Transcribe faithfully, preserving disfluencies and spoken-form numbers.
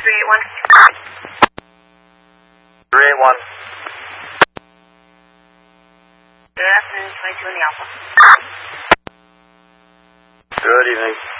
three eight one. three eight one. Good afternoon, twenty-two in the Alpha. Good evening.